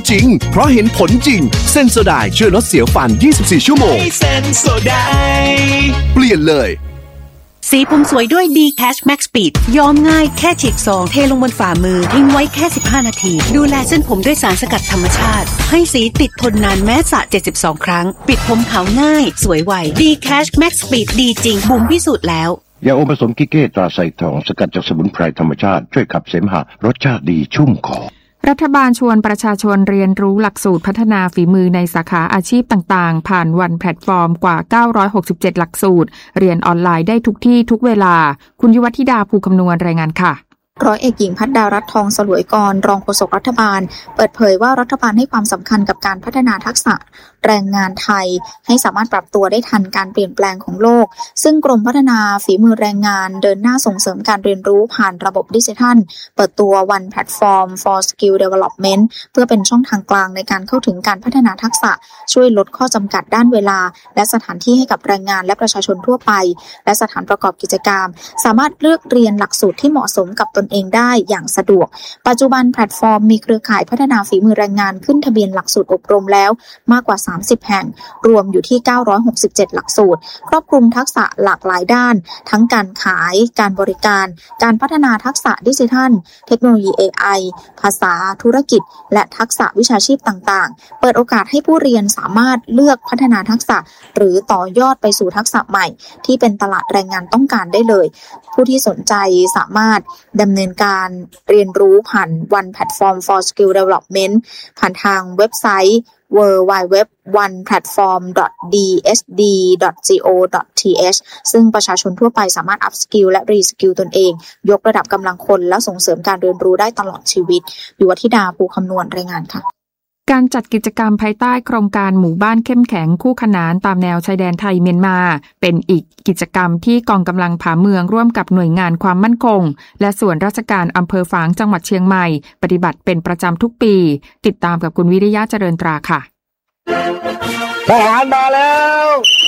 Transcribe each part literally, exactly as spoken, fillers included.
จริงเพราะเห็นผลจริงเซนโซไดช่วยลดเสียวฟันยี่สิบสี่ชั่วโมงเซนโซไดเปลี่ยนเลยสีผมสวยด้วย D-Cash Max Speed ยอมง่ายแค่ฉีกซองเทลงบนฝ่ามือทิ้งไว้แค่สิบห้านาทีดูแลเส้นผมด้วยสารสกัดธรรมชาติให้สีติดทนนานแม้สระเจ็ดสิบสองครั้งปิดผมขาวง่ายสวยไว D-Cash Max Speed ดีจริงบุ๋มพิสูจน์แล้วยาอมผสมกิเก้ตราไซทองสกัดจากสมุนไพรธรรมชาติช่วยขับเสมหะรสชาติดีชุ่มคอรัฐบาลชวนประชาชนเรียนรู้หลักสูตรพัฒนาฝีมือในสาขาอาชีพต่างๆผ่านวันแพลตฟอร์มกว่าเก้าร้อยหกสิบเจ็ดหลักสูตรเรียนออนไลน์ได้ทุกที่ทุกเวลาคุณยุวธิดาภูคำนวณรายงานค่ะร้อยเอกหญิงพัฒดารัตน์ทองสลวยกรรองโฆษกรัฐบาลเปิดเผยว่ารัฐบาลให้ความสำคัญกับการพัฒนาทักษะแรงงานไทยให้สามารถปรับตัวได้ทันการเปลี่ยนแปลงของโลกซึ่งกรมพัฒนาฝีมือแรงงานเดินหน้าส่งเสริมการเรียนรู้ผ่านระบบดิจิทัลเปิดตัว One Platform for Skill Development เพื่อเป็นช่องทางกลางในการเข้าถึงการพัฒนาทักษะช่วยลดข้อจำกัดด้านเวลาและสถานที่ให้กับแรงงานและประชาชนทั่วไปและสถานประกอบกิจกรรมสามารถเลือกเรียนหลักสูตรที่เหมาะสมกับตนเองได้อย่างสะดวกปัจจุบันแพลตฟอร์มมีเครือข่ายพัฒนาฝีมือแรงงานขึ้นทะเบียนหลักสูตรอบรมแล้วมากกว่าสามสิบแห่งรวมอยู่ที่เก้าร้อยหกสิบเจ็ดหลักสูตรครอบคลุมทักษะหลากหลายด้านทั้งการขายการบริการการพัฒนาทักษะดิจิทัลเทคโนโลยี เอ ไอ ภาษาธุรกิจและทักษะวิชาชีพต่างๆเปิดโอกาสให้ผู้เรียนสามารถเลือกพัฒนาทักษะหรือต่อยอดไปสู่ทักษะใหม่ที่เป็นตลาดแรงงานต้องการได้เลยผู้ที่สนใจสามารถดำเนินการเรียนรู้ผ่าน One Platform for Skill Development ผ่านทางเว็บไซต์ ดับเบิลยู ดับเบิลยู ดับเบิลยู ดอท วัน แพลตฟอร์ม ดอท ดี เอส ดี ดอท โค ดอท ที เอช ซึ่งประชาชนทั่วไปสามารถอัพสกิลและรีสกิลตนเองยกระดับกำลังคนและส่งเสริมการเรียนรู้ได้ตลอดชีวิตยุวธิดาภูคำนวณรายงานค่ะการจัดกิจกรรมภายใต้โครงการหมู่บ้านเข้มแข็งคู่ขนานตามแนวชายแดนไทยเมียนมาเป็นอีกกิจกรรมที่กองกำลังผาเมืองร่วมกับหน่วยงานความมั่นคงและส่วนราชการอำเภอฝางจังหวัดเชียงใหม่ปฏิบัติเป็นประจำทุกปีติดตามกับคุณวิริยะเจริญตราค่ะทหารมาแล้ว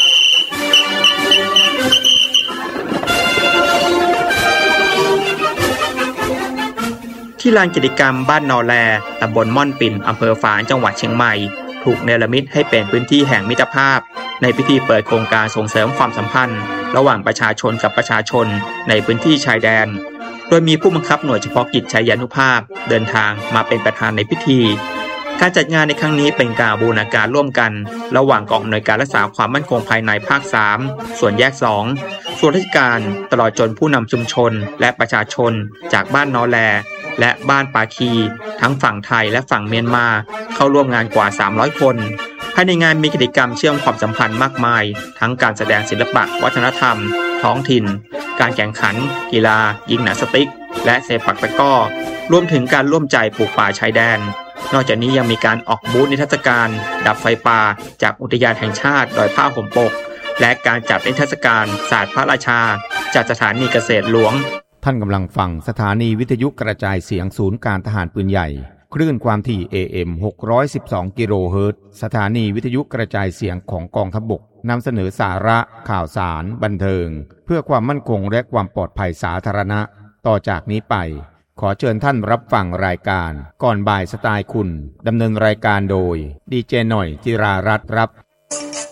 ที่ลานกิจกรรมบ้านนอแลตำบลม่อนปิ่นอำเภอฝางจังหวัดเชียงใหม่ถูกเนรมิตให้เป็นพื้นที่แห่งมิตรภาพในพิธีเปิดโครงการส่งเสริมความสัมพันธ์ระหว่างประชาชนกับประชาชนในพื้นที่ชายแดนโดยมีผู้บังคับหน่วยเฉพาะกิจชัยยานุภาพเดินทางมาเป็นประธานในพิธีการจัดงานในครั้งนี้เป็นการบูรณาการร่วมกันระหว่างกองอำนวยการรักษาความมั่นคงภายในภาคสามส่วนแยกสองส่วนราชการตลอดจนผู้นำชุมชนและประชาชนจากบ้านนอแลและบ้านปาคีทั้งฝั่งไทยและฝั่งเมียนมาเข้าร่วมงานกว่าสามร้อยคนภายในงานมีกิจกรรมเชื่อมความสัมพันธ์มากมายทั้งการแสดงศิลปะวัฒนธรรมท้องถิ่นการแข่งขันกีฬายิงหนังสติ๊กและเซปักตะกร้อรวมถึงการร่วมใจปลูกป่าชายแดนนอกจากนี้ยังมีการออกบูธนิทรรศการดับไฟป่าจากอุทยานแห่งชาติดอยผ้าห่มปกและการจัดนิทรรศการศาสตร์พระราชาจากสถานีเกษตรหลวงท่านกำลังฟังสถานีวิทยุกระจายเสียงศูนย์การทหารปืนใหญ่คลื่นความถี่ เอ เอ็ม หกร้อยสิบสอง กิโลเฮิรตซ์สถานีวิทยุกระจายเสียงของกองทัพบกนำเสนอสาระข่าวสารบันเทิงเพื่อความมั่นคงและความปลอดภัยสาธารณะต่อจากนี้ไปขอเชิญท่านรับฟังรายการก่อนบ่ายสไตล์คุณดำเนินรายการโดยดีเจหน่อยจิรารัตน์ครับ